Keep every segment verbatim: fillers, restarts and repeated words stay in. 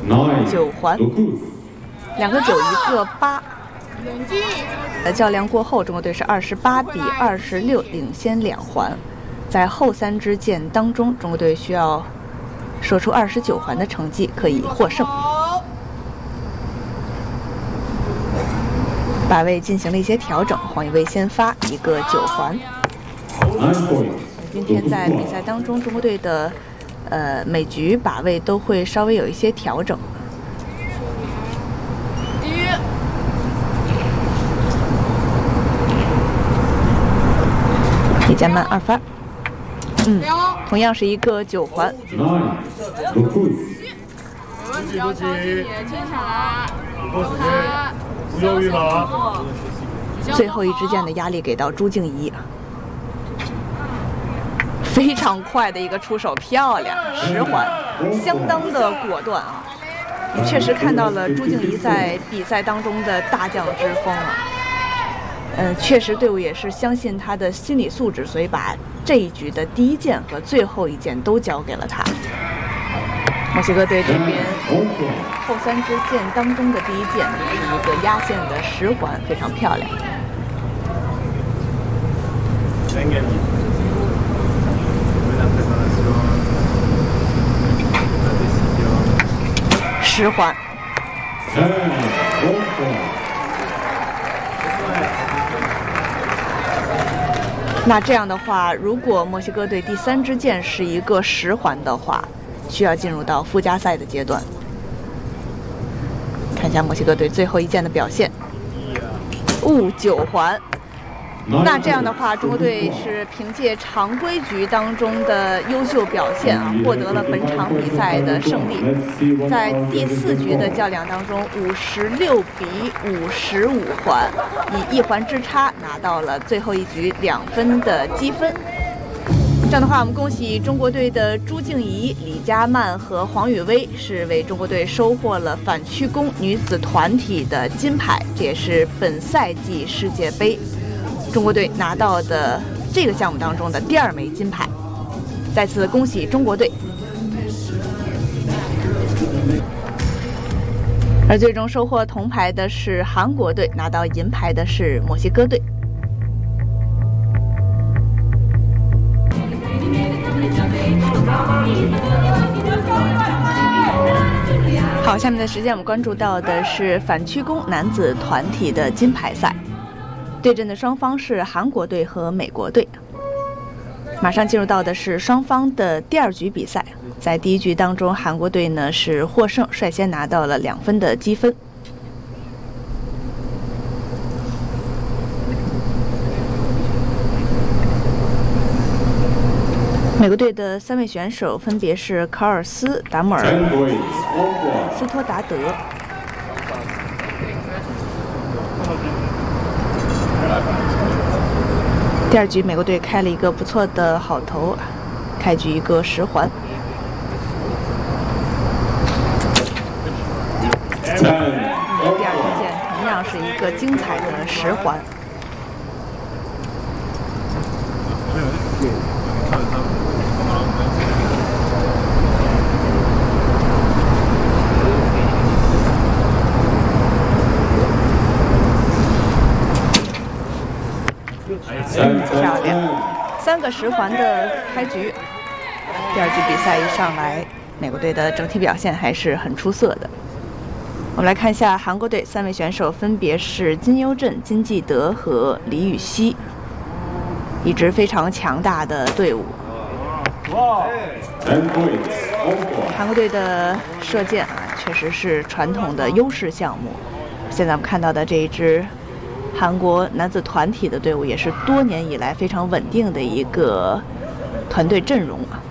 九环，两个九一个八。在较量过后，中国队是二十八比二十六领先两环。在后三支箭当中，中国队需要射出二十九环的成绩，可以获胜。把位进行了一些调整，黄宇威先发一个九环。今天在比赛当中，中国队的呃每局把位都会稍微有一些调整。李佳曼二发，嗯，同样是一个九环。最后一支箭的压力给到朱静怡，非常快的一个出手，漂亮，十环，相当的果断啊！也确实看到了朱静怡在比赛当中的大将之风啊。嗯，确实队伍也是相信他的心理素质，所以把这一局的第一箭和最后一箭都交给了他。墨西哥队这边后三支箭当中的第一箭是一个压线的十环，非常漂亮。十环。那这样的话，如果墨西哥队第三支箭是一个十环的话，需要进入到附加赛的阶段。看一下墨西哥队最后一箭的表现，误九环。那这样的话，中国队是凭借常规局当中的优秀表现啊，获得了本场比赛的胜利。在第四局的较量当中，五十六比五十五环，以一环之差拿到了最后一局两分的积分。这样的话，我们恭喜中国队的朱静怡、李佳曼和黄宇威是为中国队收获了反曲弓女子团体的金牌，这也是本赛季世界杯中国队拿到的这个项目当中的第二枚金牌，再次恭喜中国队。而最终收获铜牌的是韩国队，拿到银牌的是墨西哥队。好，下面的时间我们关注到的是反曲弓男子团体的金牌赛。对阵的双方是韩国队和美国队。马上进入到的是双方的第二局比赛，在第一局当中，韩国队呢是获胜，率先拿到了两分的积分。美国队的三位选手分别是卡尔斯、达姆尔、斯托达德。第二局，美国队开了一个不错的好头，开局一个十环。第二支箭同样是一个精彩的十环。漂亮，三个十环的开局。第二局比赛一上来，美国队的整体表现还是很出色的。我们来看一下韩国队三位选手，分别是金优镇、金继德和李禹锡，一支非常强大的队伍。韩国队的射箭啊，确实是传统的优势项目。现在我们看到的这一支韩国男子团体的队伍，也是多年以来非常稳定的一个团队阵容啊。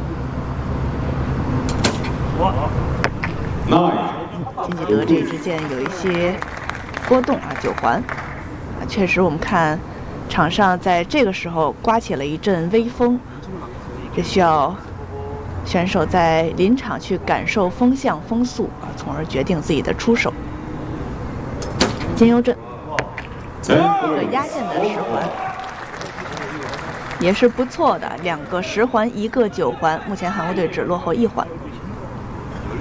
金继德这一支箭有一些波动啊，九环啊，确实我们看场上在这个时候刮起了一阵微风，这需要选手在临场去感受风向风速啊，从而决定自己的出手。金优镇一个压线的十环，也是不错的，两个十环，一个九环，目前韩国队只落后一环。